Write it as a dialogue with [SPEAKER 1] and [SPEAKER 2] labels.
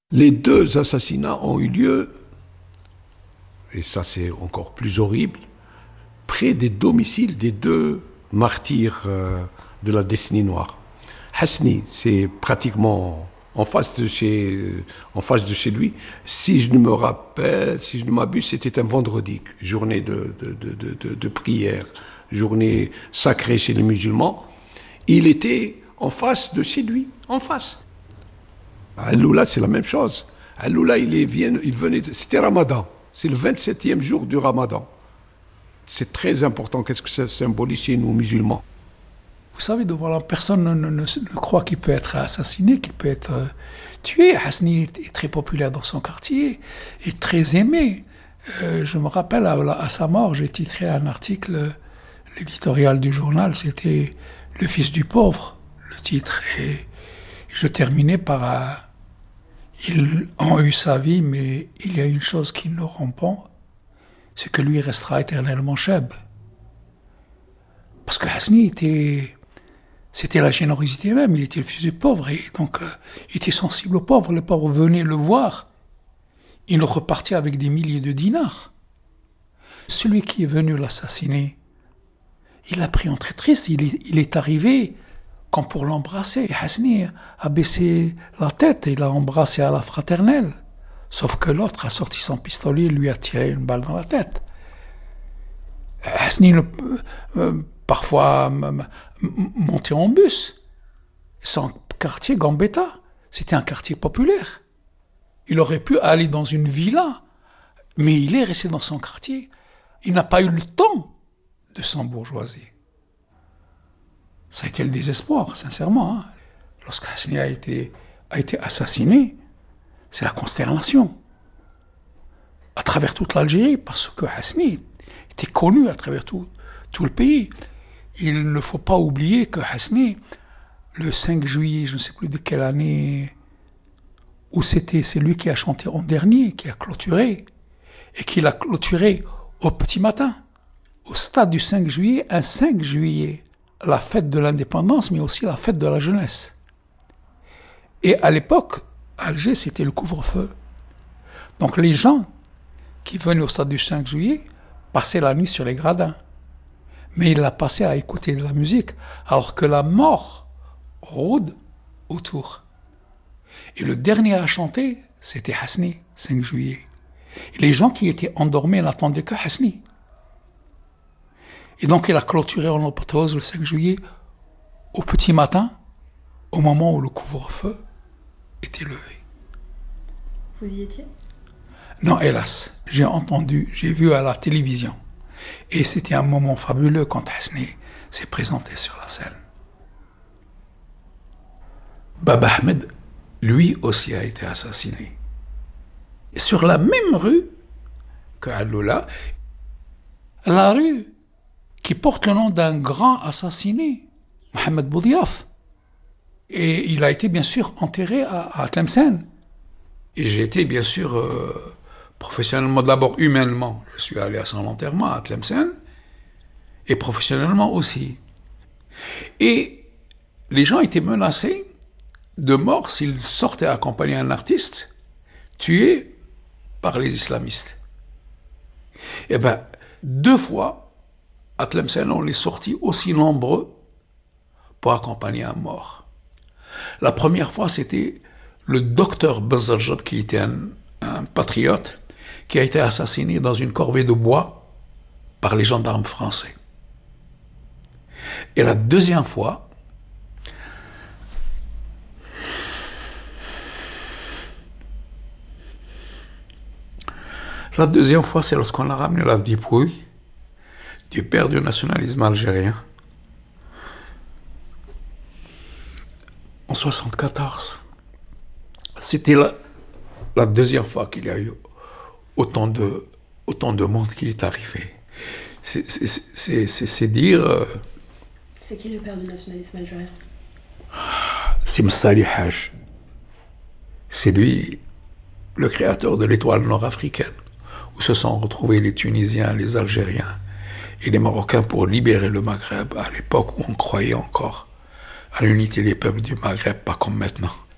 [SPEAKER 1] Les deux assassinats ont eu lieu, et ça c'est encore plus horrible, près des domiciles des deux martyrs de la décennie noire. Hasni, c'est pratiquement en face de chez lui. Si je ne me rappelle, si je ne m'abuse, c'était un vendredi, journée de prière, journée sacrée chez les musulmans. Il était en face de chez lui, en face. À Al-Loula, c'est la même chose. À Al-Loula, il venait, c'était Ramadan. C'est le 27e jour du Ramadan. C'est très important. Qu'est-ce que ça symbolise chez nous, musulmans?
[SPEAKER 2] Vous savez, devant la personne ne croit qu'il peut être assassiné, qu'il peut être tué. Hasni est très populaire dans son quartier, est très aimé. Je me rappelle, à sa mort, j'ai titré un article, l'éditorial du journal, c'était « Le fils du pauvre », le titre. Et je terminais par ils ont eu sa vie, mais il y a une chose qu'ils n'auront pas, c'est que lui restera éternellement cheb. Parce que Hasni c'était la générosité même, il était le fils du pauvre, et donc il était sensible aux pauvres. Les pauvres venaient le voir, il repartait avec des milliers de dinars. Celui qui est venu l'assassiner, il l'a pris en traîtrise, il est arrivé comme pour l'embrasser. Hasni a baissé la tête, il l'a embrassé à la fraternelle. Sauf que l'autre a sorti son pistolet et lui a tiré une balle dans la tête. Hasni, parfois, montait en bus. Son quartier, Gambetta, c'était un quartier populaire. Il aurait pu aller dans une villa, mais il est resté dans son quartier. Il n'a pas eu le temps de s'embourgeoiser. Ça a été le désespoir, sincèrement. Hein. Lorsque Hasni a été assassiné, c'est la consternation. À travers toute l'Algérie, parce que Hasni était connu à travers tout le pays. Il ne faut pas oublier que Hasni, le 5 juillet, je ne sais plus de quelle année, où c'est lui qui a chanté en dernier, qui a clôturé, et qui l'a clôturé au petit matin, au stade du 5 juillet, un 5 juillet, la fête de l'indépendance, mais aussi la fête de la jeunesse. Et à l'époque, à Alger, c'était le couvre-feu. Donc les gens qui venaient au stade du 5 juillet passaient la nuit sur les gradins. Mais il l'a passé à écouter de la musique, alors que la mort rôde autour. Et le dernier à chanter, c'était Hasni, 5 juillet. Et les gens qui étaient endormis n'attendaient que Hasni. Et donc il a clôturé en apothéose le 5 juillet au petit matin, au moment où le couvre-feu était levé.
[SPEAKER 3] Vous y étiez?
[SPEAKER 2] Non, hélas, j'ai vu à la télévision. Et c'était un moment fabuleux quand Hasni s'est présenté sur la scène. Baba Ahmed, lui aussi, a été assassiné. Et sur la même rue que Al-Loula, la rue qui porte le nom d'un grand assassiné, Mohamed Boudiaf. Et il a été bien sûr enterré à Tlemcen. Et j'ai été bien sûr professionnellement, d'abord humainement, je suis allé à son enterrement à Tlemcen, et professionnellement aussi. Et les gens étaient menacés de mort s'ils sortaient accompagner un artiste tué par les islamistes. Et bien, 2 fois, à Tlemcen, on est sortis aussi nombreux pour accompagner un mort. La première fois, c'était le docteur Benzarjab, qui était un patriote, qui a été assassiné dans une corvée de bois par les gendarmes français. Et la deuxième fois, c'est lorsqu'on a ramené la dépouille du père du nationalisme algérien en 1974. C'était la deuxième fois qu'il y a eu autant de monde qui est arrivé. C'est dire...
[SPEAKER 3] C'est qui le père du nationalisme algérien?
[SPEAKER 2] C'est Msali Haj. C'est lui, le créateur de l'étoile nord-africaine, où se sont retrouvés les Tunisiens, les Algériens et les Marocains pour libérer le Maghreb, à l'époque où on croyait encore à l'unité des peuples du Maghreb, pas comme maintenant.